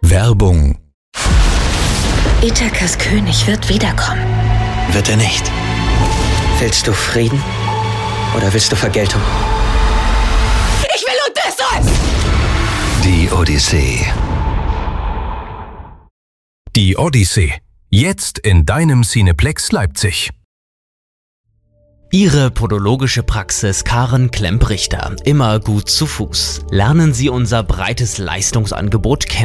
Werbung. Ithakas König wird wiederkommen. Wird er nicht? Willst du Frieden oder willst du Vergeltung? Ich will Odysseus! Die Odyssee. Die Odyssee. Jetzt in deinem Cineplex Leipzig. Ihre podologische Praxis Karen Klemp-Richter. Immer gut zu Fuß. Lernen Sie unser breites Leistungsangebot kennen.